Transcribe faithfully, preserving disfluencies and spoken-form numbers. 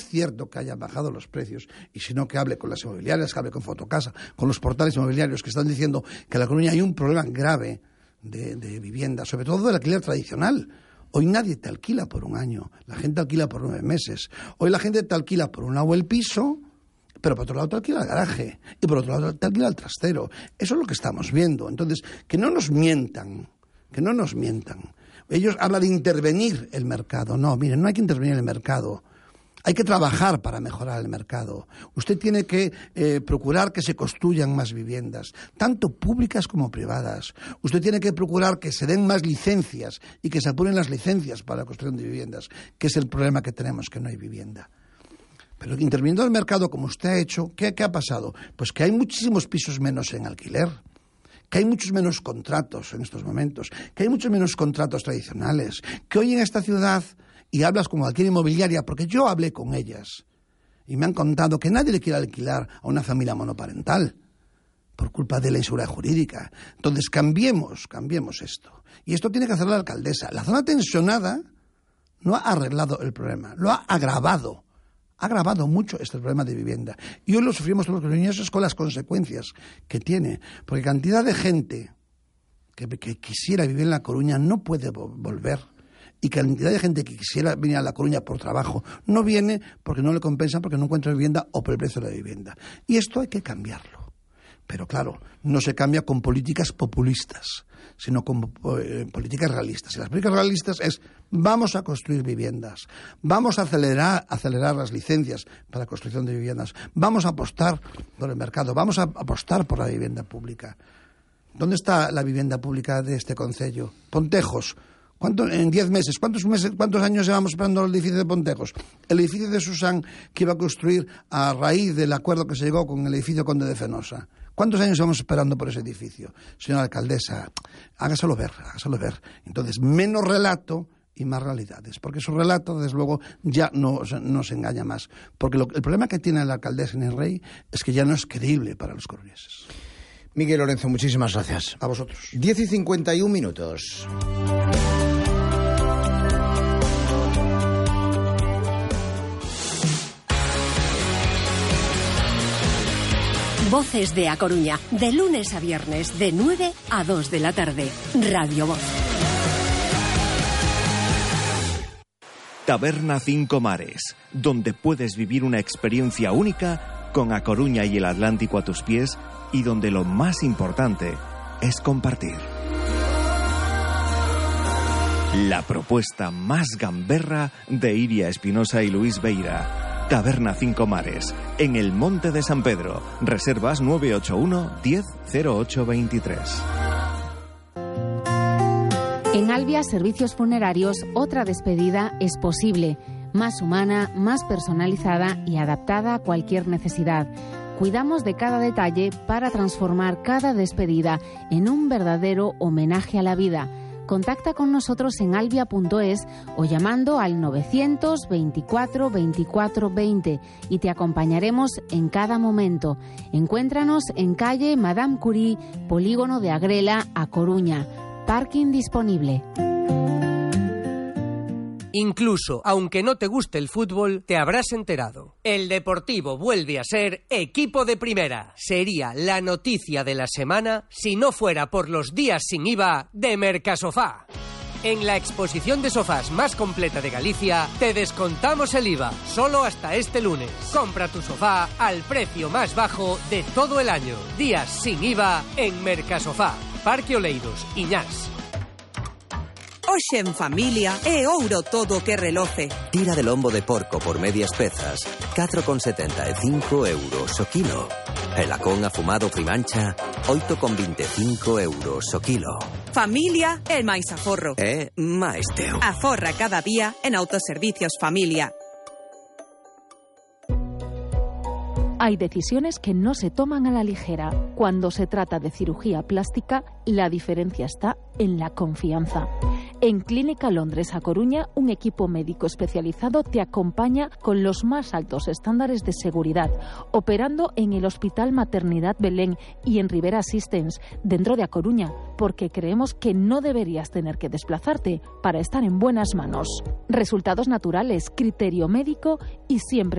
cierto que hayan bajado los precios, y sino que hable con las inmobiliarias, que hable con Fotocasa, con los portales inmobiliarios que están diciendo que en La Coruña hay un problema grave de, de vivienda, sobre todo del alquiler tradicional. Hoy nadie te alquila por un año, la gente alquila por nueve meses. Hoy la gente te alquila por un lado el piso, pero por otro lado te alquila el garaje, y por otro lado te alquila el trastero. Eso es lo que estamos viendo. Entonces, que no nos mientan, que no nos mientan. Ellos hablan de intervenir el mercado. No, miren, no hay que intervenir el mercado. Hay que trabajar para mejorar el mercado. Usted tiene que eh, procurar que se construyan más viviendas, tanto públicas como privadas. Usted tiene que procurar que se den más licencias y que se apuren las licencias para la construcción de viviendas, que es el problema que tenemos, que no hay vivienda. Pero interviniendo el mercado como usted ha hecho, ¿qué, qué ha pasado? Pues que hay muchísimos pisos menos en alquiler, que hay muchos menos contratos en estos momentos, que hay muchos menos contratos tradicionales, que hoy en esta ciudad, y hablas con cualquier inmobiliaria, porque yo hablé con ellas, y me han contado que nadie le quiere alquilar a una familia monoparental, por culpa de la inseguridad jurídica. Entonces, cambiemos, cambiemos esto. Y esto tiene que hacer la alcaldesa. La zona tensionada no ha arreglado el problema, lo ha agravado. Ha agravado mucho este problema de vivienda. Y hoy lo sufrimos todos los niños con las consecuencias que tiene. Porque cantidad de gente que, que quisiera vivir en La Coruña no puede volver. Y cantidad de gente que quisiera venir a La Coruña por trabajo no viene porque no le compensa, porque no encuentra vivienda o por el precio de la vivienda. Y esto hay que cambiarlo. Pero claro, no se cambia con políticas populistas, sino con eh, políticas realistas. Y las políticas realistas es, vamos a construir viviendas, vamos a acelerar, acelerar las licencias para la construcción de viviendas, vamos a apostar por el mercado, vamos a apostar por la vivienda pública. ¿Dónde está la vivienda pública de este concello? Pontejos. ¿Cuánto, en diez meses, ¿cuántos meses, cuántos años llevamos esperando el edificio de Pontejos? El edificio de Susán que iba a construir a raíz del acuerdo que se llegó con el edificio Conde de Fenosa. ¿Cuántos años llevamos esperando por ese edificio? Señora alcaldesa, hágaselo ver, hágaselo ver. Entonces, menos relato y más realidades, porque su relato, desde luego, ya no nos engaña más. Porque lo, el problema que tiene la alcaldesa en el Rey es que ya no es creíble para los coruñeses. Miguel Lorenzo, muchísimas gracias. A vosotros. diez y cincuenta y un minutos. Voces de A Coruña, de lunes a viernes, de nueve a dos de la tarde. Radio Voz. Taberna Cinco Mares, donde puedes vivir una experiencia única con A Coruña y el Atlántico a tus pies, y donde lo más importante es compartir. La propuesta más gamberra de Iria Espinosa y Luis Beira. Taberna Cinco Mares, en el Monte de San Pedro. Reservas nueve ocho uno, diez, cero ocho veintitrés. En Albia Servicios Funerarios, otra despedida es posible. Más humana, más personalizada y adaptada a cualquier necesidad. Cuidamos de cada detalle para transformar cada despedida en un verdadero homenaje a la vida. Contacta con nosotros en albia punto es o llamando al novecientos veinticuatro veinticuatro veinte y te acompañaremos en cada momento. Encuéntranos en calle Madame Curie, Polígono de Agrela, A Coruña. Parking disponible. Incluso, aunque no te guste el fútbol, te habrás enterado. El Deportivo vuelve a ser equipo de primera. Sería la noticia de la semana si no fuera por los días sin I V A de Mercasofá. En la exposición de sofás más completa de Galicia, te descontamos el I V A, solo hasta este lunes. Compra tu sofá al precio más bajo de todo el año. Días sin I V A en Mercasofá. Parque Oleiros, Iñás. Hoxe en familia é ouro todo que reloce. Tira de lombo de porco por medias pezas, catro con setenta e cinco euros o kilo. E lacón afumado Primancha, oito con vinte e cinco euros o kilo. Familia é máis aforro. É máis teu. Aforra cada día en Autoservicios Familia. Hay decisiones que no se toman a la ligera. Cuando se trata de cirugía plástica, la diferencia está en la confianza. En Clínica Londres A Coruña, un equipo médico especializado te acompaña con los más altos estándares de seguridad, operando en el Hospital Maternidad Belén y en Rivera Assistance, dentro de A Coruña, porque creemos que no deberías tener que desplazarte para estar en buenas manos. Resultados naturales, criterio médico y siempre